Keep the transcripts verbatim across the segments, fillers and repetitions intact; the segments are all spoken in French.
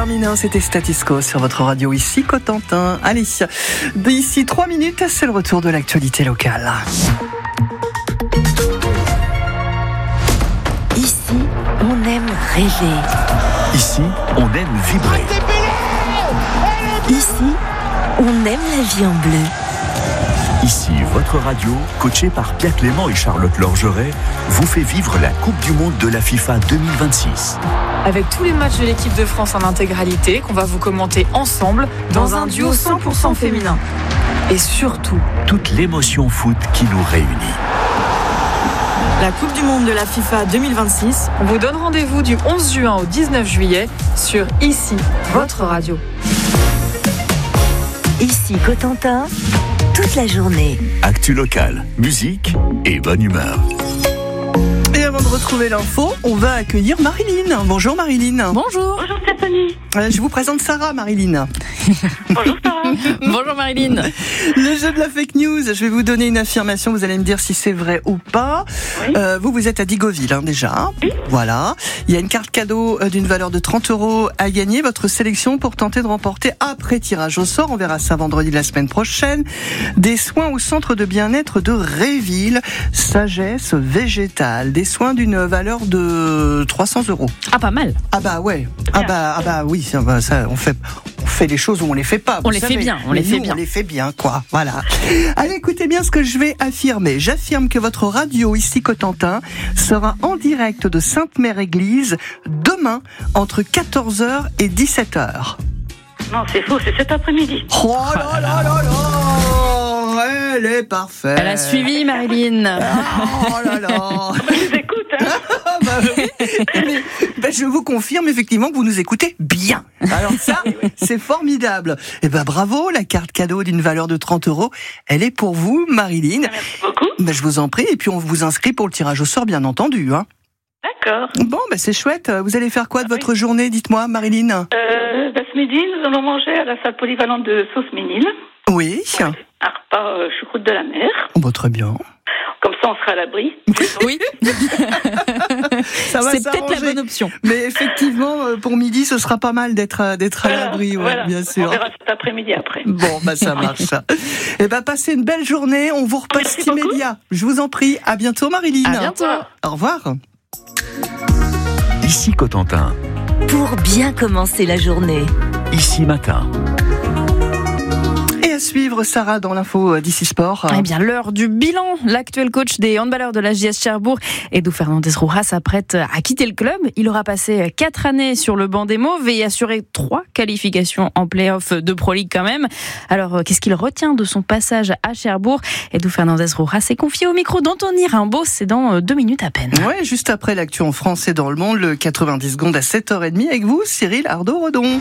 termine, hein, c'était Status Quo sur votre radio ici, Cotentin. Allez, d'ici trois minutes, c'est le retour de l'actualité locale. Ici, on aime rêver. Ici, on aime vibrer. Ici, on aime la vie en bleu. Ici, votre radio, coachée par Pierre Clément et Charlotte Lorgeret, vous fait vivre la Coupe du Monde de la FIFA deux mille vingt-six. Avec tous les matchs de l'équipe de France en intégralité, qu'on va vous commenter ensemble dans un duo cent pour cent féminin. Et surtout, toute l'émotion foot qui nous réunit. La Coupe du Monde de la FIFA deux mille vingt-six, on vous donne rendez-vous du onze juin au dix-neuf juillet sur Ici, votre radio. Ici, Cotentin, toute la journée. Actu locale, musique et bonne humeur. Et avant de retrouver l'info, on va accueillir Marilyn. Bonjour Marilyn. Bonjour. Bonjour Stéphanie. Euh, je vous présente Sarah, Marilyn. Bonjour Sarah. Bonjour Marilyn. Le jeu de la fake news, je vais vous donner une affirmation, vous allez me dire si c'est vrai ou pas. Oui. Euh, vous, vous êtes à Digoville hein, déjà. Oui. Voilà. Il y a une carte cadeau d'une valeur de trente euros à gagner. Votre sélection pour tenter de remporter après tirage au sort, on verra ça vendredi de la semaine prochaine, des soins au centre de bien-être de Réville, sagesse végétale, des soins d'une valeur de trois cents euros. Ah, pas mal. Ah bah ouais. Ah bah, ah bah oui, ça, ça, on fait... On fait les choses où on les fait pas. On les savez. fait bien, on les nous, fait bien. On les fait bien, quoi. Voilà. Allez, écoutez bien ce que je vais affirmer. J'affirme que votre radio ici Cotentin sera en direct de Sainte-Mère-Église demain entre quatorze heures et dix-sept heures. Non, c'est faux, c'est cet après-midi. Oh là là là là, elle est parfaite. Elle a suivi Marilyn. Oh là là. Je vous écoute, hein. Bah oui. Mais, bah je vous confirme effectivement que vous nous écoutez bien. Alors ça, c'est formidable. Et ben bravo, la carte cadeau d'une valeur de trente euros, elle est pour vous, Marilyn. Merci beaucoup. Ben, je vous en prie, et puis on vous inscrit pour le tirage au sort, bien entendu. Hein. D'accord. Bon, ben c'est chouette. Vous allez faire quoi de ah, votre oui. journée, dites-moi, Marilyn? euh, ben, Ce midi, nous allons manger à la salle polyvalente de Sauce-Ménil. Oui. Un repas euh, choucroute de la mer. Oh, bah, très bien. Comme ça, on sera à l'abri. Oui. Ça va, c'est peut-être la bonne option. Mais effectivement, pour midi, ce sera pas mal d'être, d'être à voilà, l'abri, ouais, voilà. bien sûr. On verra cet après-midi après. Bon, bah ça marche. Et ben, passez une belle journée. On vous repasse Merci immédiat. Je vous en prie. À bientôt, Marilyn. À bientôt. Au revoir. Ici Cotentin. Pour bien commencer la journée. Ici matin. À suivre, Sarah, dans l'info d'ici Sport. Eh bien, l'heure du bilan. L'actuel coach des handballeurs de la J S Cherbourg, Edu Fernandez Rojas, s'apprête à quitter le club. Il aura passé quatre années sur le banc des Mauves et assuré trois qualifications en play-off de Pro League quand même. Alors, qu'est-ce qu'il retient de son passage à Cherbourg? Edu Fernandez Rojas s'est confié au micro d'Anthony Rimbaud. C'est dans deux minutes à peine. Ouais, juste après l'actu en France et dans le monde, le quatre-vingt-dix secondes à sept heures trente avec vous, Cyril Ardo-Redon.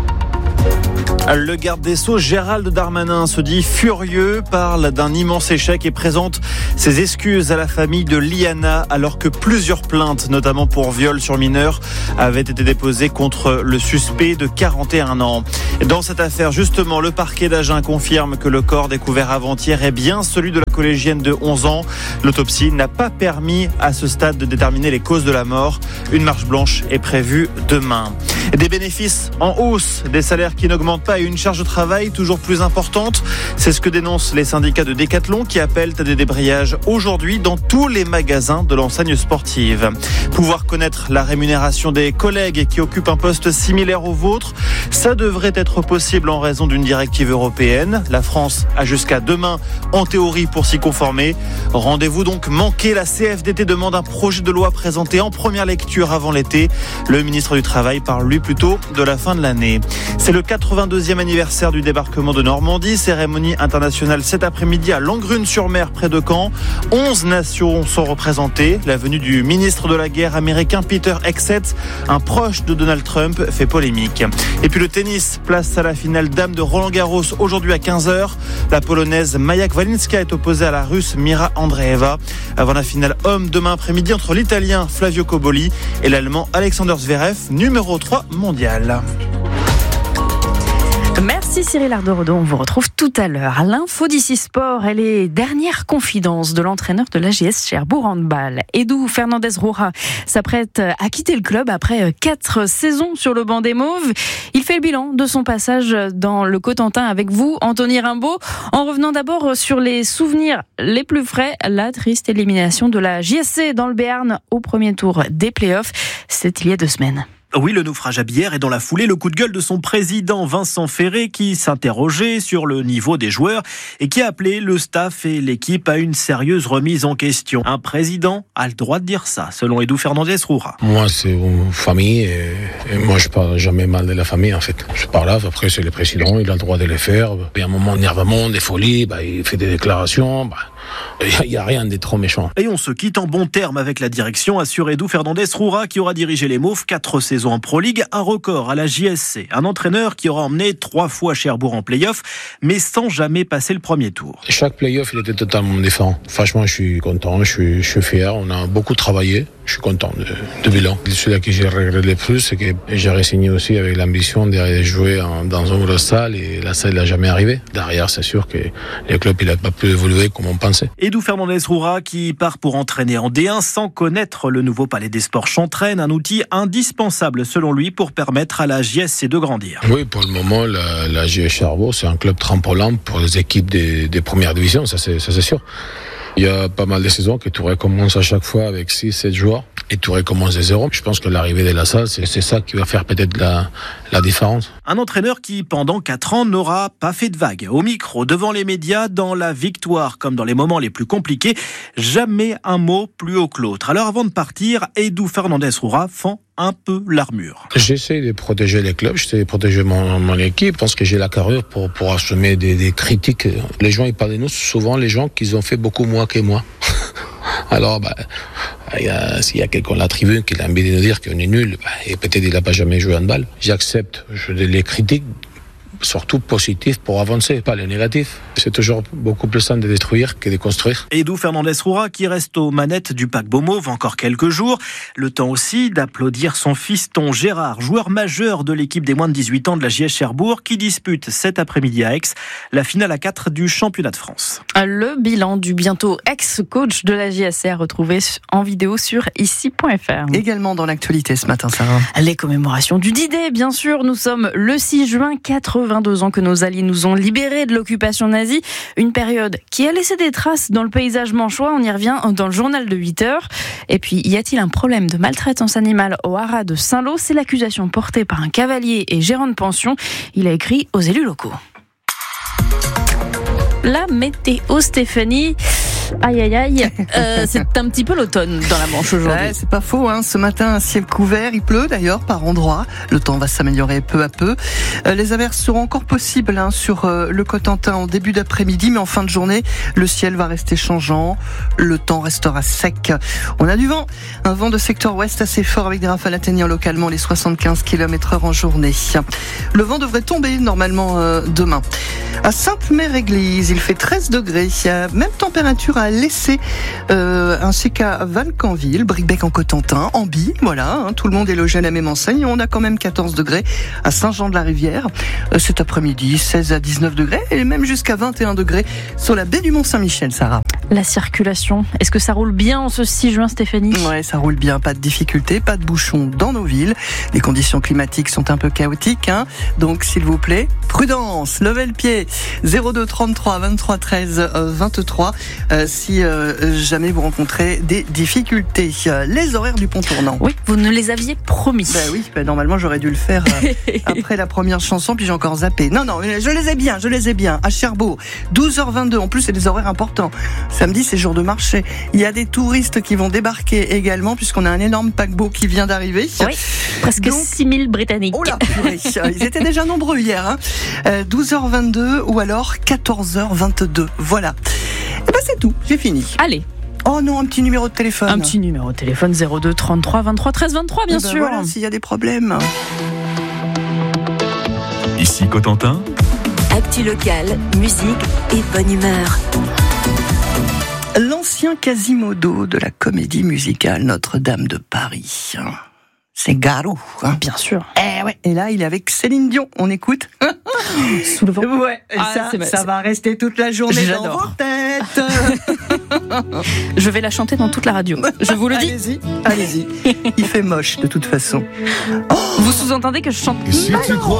Le garde des Sceaux, Gérald Darmanin, se dit furieux, parle d'un immense échec et présente ses excuses à la famille de Liana, alors que plusieurs plaintes, notamment pour viol sur mineur, avaient été déposées contre le suspect de quarante et un ans. Dans cette affaire, justement, le parquet d'Agen confirme que le corps découvert avant-hier est bien celui de la collégienne de onze ans. L'autopsie n'a pas permis à ce stade de déterminer les causes de la mort. Une marche blanche est prévue demain. Des bénéfices en hausse, des salaires qui n'augmentent pas et une charge de travail toujours plus importante. C'est ce que dénoncent les syndicats de Décathlon qui appellent à des débrayages aujourd'hui dans tous les magasins de l'enseigne sportive. Pouvoir connaître la rémunération des collègues qui occupent un poste similaire au vôtre, ça devrait être possible en raison d'une directive européenne. La France a jusqu'à demain en théorie pour s'y conformer. Rendez-vous donc manqué. La C F D T demande un projet de loi présenté en première lecture avant l'été. Le ministre du Travail parle lui plutôt de la fin de l'année. C'est le quatre-vingt-deuxième anniversaire du débarquement de Normandie, cérémonie internationale cet après-midi à Langrune-sur-Mer près de Caen. onze nations sont représentées. La venue du ministre de la guerre américain Peter Hegseth, un proche de Donald Trump, fait polémique. Et puis le tennis, place à la finale dame de Roland-Garros aujourd'hui à quinze heures. La polonaise Maja Kwalinska est opposée à la russe Mira Andreeva. Avant la finale homme demain après-midi entre l'italien Flavio Cobolli et l'allemand Alexander Zverev, numéro trois mondial. Merci Cyril Ardorodo, on vous retrouve tout à l'heure. L'info d'ici sport et les dernières confidences de l'entraîneur de l'A J S Cherbourg Handball. Edu Fernandez-Roura s'apprête à quitter le club après quatre saisons sur le banc des Mauves. Il fait le bilan de son passage dans le Cotentin avec vous, Anthony Rimbaud, en revenant d'abord sur les souvenirs les plus frais, la triste élimination de la J S C dans le Béarn au premier tour des playoffs. C'est il y a deux semaines. Oui, le naufrage à Bière et dans la foulée, le coup de gueule de son président Vincent Ferré qui s'interrogeait sur le niveau des joueurs et qui a appelé le staff et l'équipe à une sérieuse remise en question. Un président a le droit de dire ça, selon Edu Fernandez-Roura. Moi, c'est une famille et, et moi, je parle jamais mal de la famille, en fait. Je parle là, après, c'est le président, il a le droit de le faire. Il y a un moment d'énervement, des folies, bah, il fait des déclarations, bah, il n'y a rien de trop méchant. Et on se quitte en bon terme avec la direction, assure Edu Fernandez-Roura qui aura dirigé les Mauves quatre saisons en Pro League, un record à la J S C. Un entraîneur qui aura emmené trois fois Cherbourg en play-off, mais sans jamais passer le premier tour. Chaque play-off, il était totalement différent. Franchement, je suis content, je suis, je suis fier. On a beaucoup travaillé. Je suis content de, de bilan. Celui qui j'ai regretté le plus, c'est que j'ai signé aussi avec l'ambition de jouer en, dans une grosse salle et la salle n'a jamais arrivé. Derrière, c'est sûr que le club n'a pas pu évoluer comme on pensait. Edu Fernandez-Roura qui part pour entraîner en D un sans connaître le nouveau Palais des Sports Chantraine, un outil indispensable selon lui pour permettre à la J S C de grandir. Oui, pour le moment, la, la J S Cherbourg, c'est un club tremplin pour les équipes des, des premières divisions, ça c'est, ça c'est sûr. Il y a pas mal de saisons que tu recommences à chaque fois avec six sept joueurs et tu recommences de zéro. Je pense que l'arrivée de la salle, c'est, c'est ça qui va faire peut-être la, la différence. Un entraîneur qui, pendant quatre ans, n'aura pas fait de vagues. Au micro, devant les médias, dans la victoire comme dans les moments les plus compliqués, jamais un mot plus haut que l'autre. Alors avant de partir, Edu Fernandez-Roura fend un peu l'armure. J'essaie de protéger les clubs, j'essaie de protéger mon, mon équipe. Je pense que j'ai la carrure pour, pour assumer des, des critiques. Les gens, ils parlent de nous, souvent les gens qui ont fait beaucoup moins que moi. Alors, bah, il y a, s'il y a quelqu'un à la tribune qui a envie de nous dire qu'on est nul, bah, et peut-être il n'a pas jamais joué à handball, j'accepte je, les critiques, surtout positifs pour avancer, pas les négatifs. C'est toujours beaucoup plus simple de détruire que de construire. Edu Fernandez-Roura qui reste aux manettes du paquebot Mauve encore quelques jours. Le temps aussi d'applaudir son fiston Gérard, joueur majeur de l'équipe des moins de dix-huit ans de la J S Cherbourg, qui dispute cet après-midi à Aix la finale à quatre du championnat de France. Le bilan du bientôt ex-coach de la J S C à retrouver en vidéo sur ici point f r. Également dans l'actualité ce matin, Sarah. Les commémorations du D-Day, bien sûr. Nous sommes le six juin, quatre-vingt-deux ans que nos alliés nous ont libérés de l'occupation nazie. Une période qui a laissé des traces dans le paysage manchois. On y revient dans le journal de huit heures. Et puis, y a-t-il un problème de maltraitance animale au haras de Saint-Lô? C'est l'accusation portée par un cavalier et gérant de pension. Il a écrit aux élus locaux. La météo, Stéphanie. Aïe aïe aïe, euh, c'est un petit peu l'automne dans la Manche aujourd'hui. Ouais, c'est pas faux, hein. Ce matin, un ciel couvert, il pleut d'ailleurs par endroits. Le temps va s'améliorer peu à peu. Euh, les averses seront encore possibles hein, sur euh, le Cotentin en début d'après-midi, mais en fin de journée, le ciel va rester changeant. Le temps restera sec. On a du vent, un vent de secteur ouest assez fort avec des rafales atteignant localement les soixante-quinze kilomètres heure en journée. Le vent devrait tomber normalement euh, demain. À Sainte-Mère-Église, il fait treize degrés. Même température à Lessé, euh, ainsi qu'à Valcanville, Bricbec en Cotentin, Amby, voilà, hein, tout le monde est logé à la même enseigne. On a quand même quatorze degrés à Saint-Jean-de-la-Rivière euh, cet après-midi, seize à dix-neuf degrés et même jusqu'à vingt et un degrés sur la baie du Mont-Saint-Michel, Sarah. La circulation, est-ce que ça roule bien en ce six juin, Stéphanie? Ouais, ça roule bien, pas de difficultés, pas de bouchons dans nos villes. Les conditions climatiques sont un peu chaotiques, hein, donc s'il vous plaît, prudence, levez le pied. zéro deux trente-trois vingt-trois treize vingt-trois euh, si euh, jamais vous rencontrez des difficultés. Euh, les horaires du pont tournant. Oui, vous ne les aviez promis. Ben oui, ben normalement j'aurais dû le faire euh, après la première chanson, puis j'ai encore zappé. Non, non, je les ai bien, je les ai bien. À Cherbourg, douze heures vingt-deux, en plus c'est des horaires importants. Samedi, c'est jour de marché. Il y a des touristes qui vont débarquer également, puisqu'on a un énorme paquebot qui vient d'arriver. Oui, presque Donc, six mille Britanniques. Oh là, purée, ils étaient déjà nombreux hier. Hein. Euh, douze heures vingt-deux ou alors quatorze heures vingt-deux. Voilà. Et ben c'est tout, j'ai fini. Allez. Oh non, un petit numéro de téléphone. Un petit numéro de téléphone, zéro deux trente-trois vingt-trois treize vingt-trois, bien ben sûr. Voilà, s'il y a des problèmes. Ici Cotentin. Actu local, musique et bonne humeur. L'ancien Quasimodo de la comédie musicale Notre-Dame de Paris. c'est Garou. Hein. Bien sûr. Eh ouais. Et là, il est avec Céline Dion. On écoute. Sous le vent. Ouais. Et Ah, ça, c'est- ça c'est- va rester toute la journée dans J'adore. vos têtes. Je vais la chanter dans toute la radio. Je vous le dis. Allez-y, allez-y. Il fait moche de toute façon. Vous sous-entendez que je chante Et si tu crois